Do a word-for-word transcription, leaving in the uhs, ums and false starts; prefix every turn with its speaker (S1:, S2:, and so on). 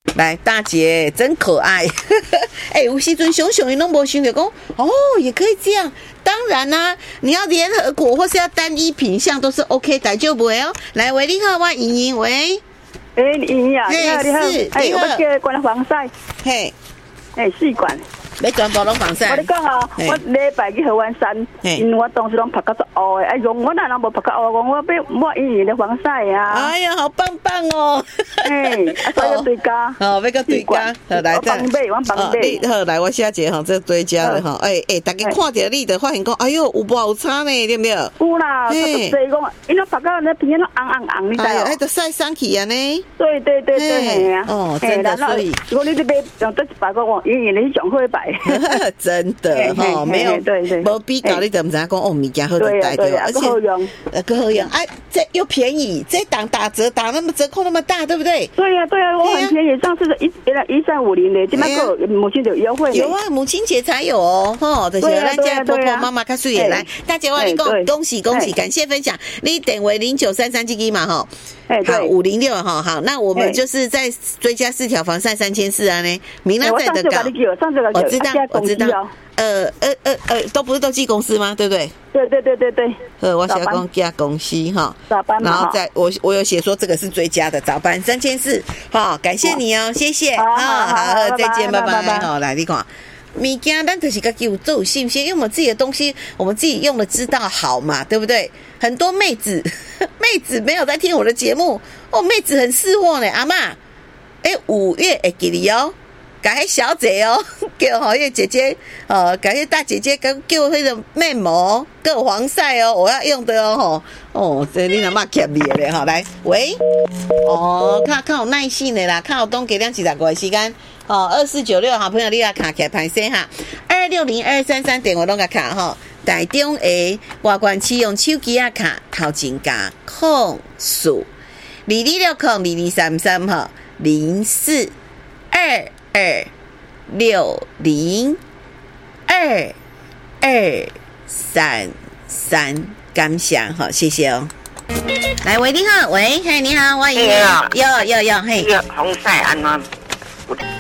S1: 来，大姐真可爱。哎、欸，有时阵熊熊伊拢无想着讲，哦，也可以这样。当然啦、啊，你要联合果或是要单一品项都是 OK， 大丈夫的哦。来，喂，你好，我莹莹，喂。
S2: 哎、欸，莹莹啊，你好，你好，哎，我叫关防晒，
S1: 嘿，
S2: 哎，四罐。
S1: 要全部拢防晒。
S2: 我跟你讲啊，我礼拜去合欢山，因为我当时拢拍到做乌的，哎，用我哪能无拍到乌？我要我莹莹的防晒啊。
S1: 哎呀，好棒棒哦！
S2: 哎，啊，所以要对加。
S1: 哦，要个对加，好来再。
S2: 帮买，我帮买。
S1: 你好，来我写一个吼，这对加的吼，哎哎，大家看到你的发现讲，哎呦，有无有差呢？对不对？
S2: 有啦，就是讲，因为拍到那边那红红红，你知道？
S1: 哎，都晒伤去啊呢。
S2: 对对对对，啊。
S1: 哦，真的，所以
S2: 如果你这边用这一百个，我莹莹的是上会摆。
S1: 真的哈，没有
S2: 对对，
S1: 无比较你怎么知道讲哦，物件好就带对，而且
S2: 好用，
S1: 呃，更好用，哎，这又便宜，这档打折打那么折扣那么大，对不对？
S2: 对呀对呀，我很便宜，上次是一原来一三五零的，今麦个母亲节优惠，
S1: 有啊，母亲节才有哦，吼，就是咱家婆婆妈妈较水也来，大姐我你讲恭喜恭喜，感谢分享，你点为零九三三这个嘛哈。好，五零六哈，好，那我们就是再追加四条防晒三千四啊呢，明天再得搞，我知道，我知道，呃呃呃呃，都不是都寄公司吗？对不对？
S2: 对对对对对。
S1: 呃，我写讲加公司哈，
S2: 早班，
S1: 然后再我我有写说这个是追加的早班三千四，好，感谢你哦，谢谢，好好，再见，拜拜，好，来你看。物件咱就是自己有做有信心，因为我们自己的东西，我们自己用的知道好嘛，对不对？很多妹子，妹子没有在听我的节目哦，妹子很识货呢，阿嬷，哎，五月会记你哦，感谢小姐哦，叫好叶姐姐，呃，感谢大姐姐，跟叫那个面膜，跟防晒哦，我要用的哦，吼，哦，这你阿嬷欠你的嘞，哈，来，喂，哦，较较有耐性的啦，较有当给两几十个时间。哦，二四九六好朋友，你要卡起来拍摄哈，二六零二三三点我拢个卡哈，台中的外观市用手机啊卡头前加控数二二六控二二三三哈零四二二六零二二三三，感谢哈，谢谢哦。来，喂，你好，喂，嘿，你好，我赢了，有有有，嘿，
S3: 红晒安怎？